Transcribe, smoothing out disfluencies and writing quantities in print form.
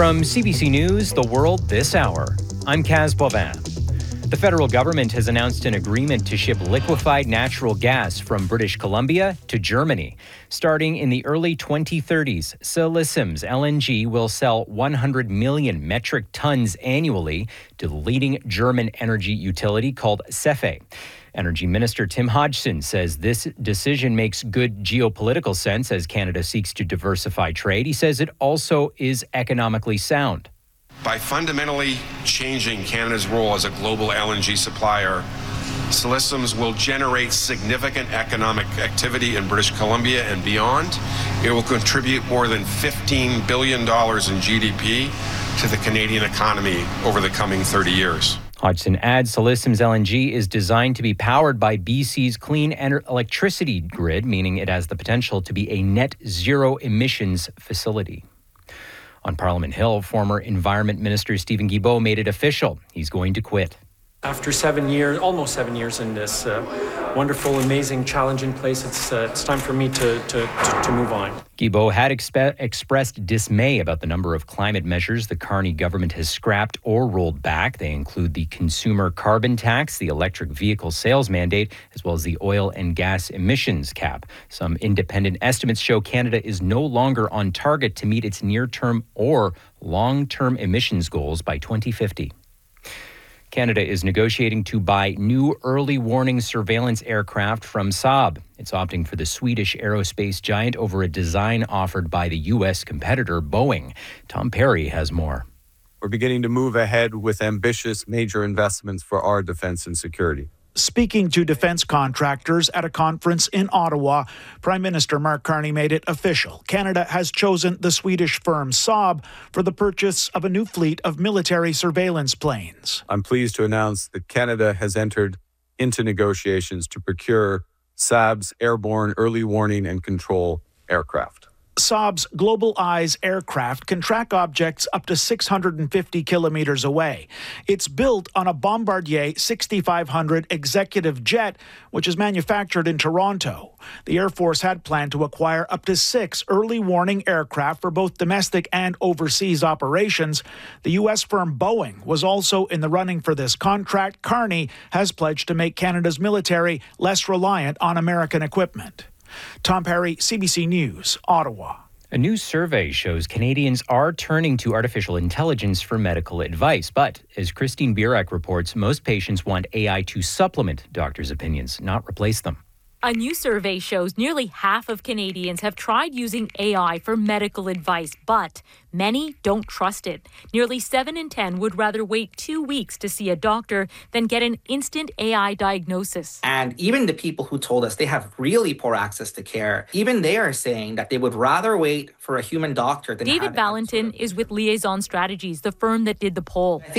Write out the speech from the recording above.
From CBC News, The World This Hour, I'm Kaz Bovin. The federal government has announced an agreement to ship liquefied natural gas from British Columbia to Germany. Starting in the early 2030s, Silesims LNG will sell 100 million metric tons annually to the leading German energy utility called SEFE. Energy Minister Tim Hodgson says this decision makes good geopolitical sense as Canada seeks to diversify trade. He says it also is economically sound. By fundamentally changing Canada's role as a global LNG supplier, Silesims will generate significant economic activity in British Columbia and beyond. It will contribute more than $15 billion in GDP to the Canadian economy over the coming 30 years. Hodgson adds Silesims LNG is designed to be powered by BC's clean electricity grid, meaning it has the potential to be a net zero emissions facility. On Parliament Hill, former Environment Minister Steven Guilbeault made it official. He's going to quit. After 7 years, almost 7 years in this wonderful, amazing, challenging place, it's time for me to move on. Guilbeault had expressed dismay about the number of climate measures the Carney government has scrapped or rolled back. They include the consumer carbon tax, the electric vehicle sales mandate, as well as the oil and gas emissions cap. Some independent estimates show Canada is no longer on target to meet its near-term or long-term emissions goals by 2050. Canada is negotiating to buy new early warning surveillance aircraft from Saab. It's opting for the Swedish aerospace giant over a design offered by the U.S. competitor Boeing. Tom Perry has more. We're beginning to move ahead with ambitious major investments for our defense and security. Speaking to defense contractors at a conference in Ottawa, Prime Minister Mark Carney made it official. Canada has chosen the Swedish firm Saab for the purchase of a new fleet of military surveillance planes. I'm pleased to announce that Canada has entered into negotiations to procure Saab's airborne early warning and control aircraft. Saab's Global Eyes aircraft can track objects up to 650 kilometers away. It's built on a Bombardier 6500 executive jet, which is manufactured in Toronto. The Air Force had planned to acquire up to 6 early warning aircraft for both domestic and overseas operations. The U.S. firm Boeing was also in the running for this contract. Carney has pledged to make Canada's military less reliant on American equipment. Tom Perry, CBC News, Ottawa. A new survey shows Canadians are turning to artificial intelligence for medical advice. But as Christine Burek reports, most patients want AI to supplement doctors' opinions, not replace them. A new survey shows nearly half of Canadians have tried using AI for medical advice, but many don't trust it. Nearly 7 in 10 would rather wait 2 weeks to see a doctor than get an instant AI diagnosis. And even the people who told us they have really poor access to care, even they are saying that they would rather wait for a human doctor than David Valentin is with Liaison Strategies, the firm that did the poll.